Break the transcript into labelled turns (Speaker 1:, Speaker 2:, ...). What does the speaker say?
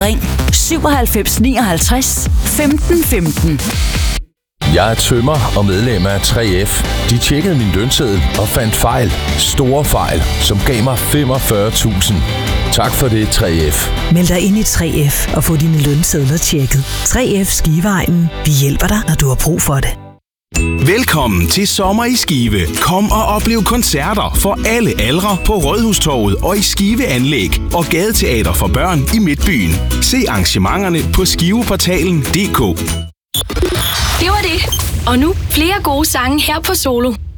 Speaker 1: ring 97 59 15 15.
Speaker 2: Jeg er tømrer og medlem af 3F. De tjekkede min lønseddel og fandt fejl. Store fejl, som gav mig 45.000. Tak for det, 3F.
Speaker 3: Meld dig ind i 3F og få dine lønsedler tjekket. 3F Skiveegnen. Vi hjælper dig, når du har brug for det.
Speaker 4: Velkommen til sommer i Skive. Kom og oplev koncerter for alle aldre på Rådhustorvet og i Skive Anlæg og gadeteater for børn i Midtbyen. Se arrangementerne på skiveportalen.dk.
Speaker 5: Det var det. Og nu flere gode sange her på Solo.